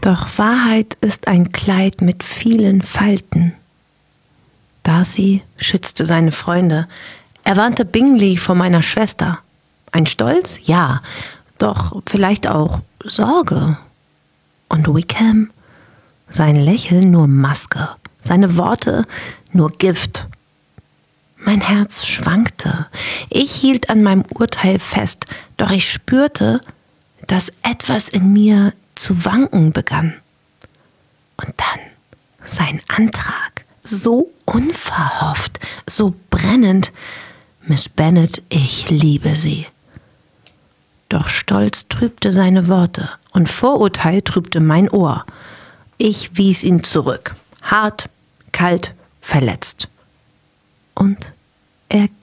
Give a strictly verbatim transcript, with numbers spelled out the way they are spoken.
Doch Wahrheit ist ein Kleid mit vielen Falten. Darcy schützte seine Freunde. Er warnte Bingley vor meiner Schwester. Ein Stolz? Ja, doch vielleicht auch Sorge. Und Wickham? Sein Lächeln nur Maske, seine Worte nur Gift. Mein Herz schwankte. Ich hielt an meinem Urteil fest, doch ich spürte, dass etwas in mir zu wanken begann. Und dann sein Antrag, so unverhofft, so brennend. Miss Bennet, ich liebe Sie. Doch Stolz trübte seine Worte und Vorurteil trübte mein Ohr. Ich wies ihn zurück, hart, kalt, verletzt. Und er